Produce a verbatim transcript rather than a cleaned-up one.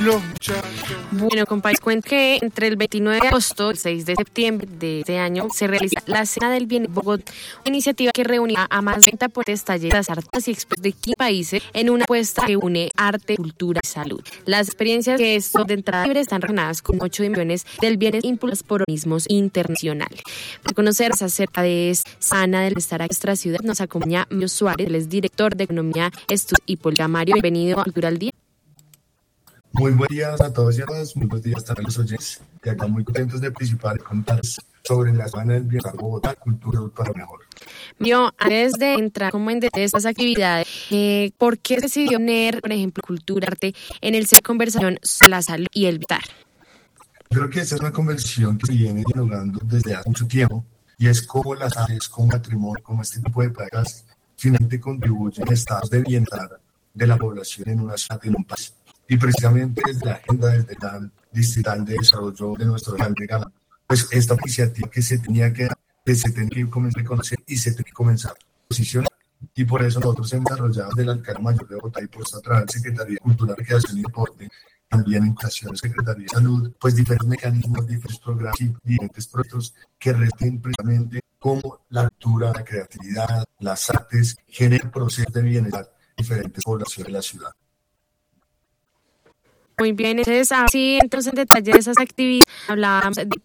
Bueno, compañeros, cuento que entre el veintinueve de agosto y el seis de septiembre de este año se realiza la Cena del Bien en Bogotá, una iniciativa que reunirá a más de treinta poetas, talleres, artistas y expertos de quince países en una apuesta que une arte, cultura y salud. Las experiencias que son de entrada libre están relacionadas con ocho dimensiones del bienestar impulsadas por organismos internacionales. Para conocer más acerca de esta Sana del Bienestar a nuestra ciudad, nos acompaña Mario Suárez, él es director de Economía, Estudios y Política. Mario, bienvenido a Cultura al Día. Muy buenos días a todos y a todas, muy buenos días a los oyentes, y acá muy contentos de participar y contarles sobre la Semana del Bienestar Bogotá, Cultura para Mejor. Mario, antes de entrar como en detalle de estas actividades, eh, ¿por qué decidió poner, por ejemplo, cultura, arte en el centro de conversación sobre la salud y el bienestar? Creo que esta es una conversación que se viene dialogando desde hace mucho tiempo, y es cómo las artes, como matrimonio, como este tipo de prácticas, finalmente contribuyen a estados de bienestar de la población en una ciudad, en un país. Y precisamente desde la agenda del plan distrital de desarrollo de nuestro alcalde Galán, pues esta iniciativa que se tenía que dar, que se tenía que comenzar a conocer y se tenía que comenzar a posicionar. Y por eso nosotros hemos desarrollado desde el alcalde mayor de Bogotá y por eso a través de la Secretaría de Cultura, Recreación y Deporte, también en educación, Secretaría de Salud, pues diferentes mecanismos, diferentes programas y diferentes proyectos que reten precisamente cómo la cultura, la creatividad, las artes generan procesos de bienestar en diferentes poblaciones de la ciudad. Muy bien, entonces así entonces en detalle de esas actividades hablábamos de